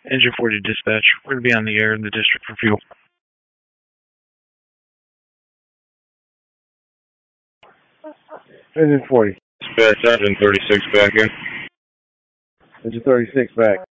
Engine 40 dispatch. We're going to be on the air in the district for fuel. Engine 40. Dispatch, Engine 36 back in. Engine 36 back.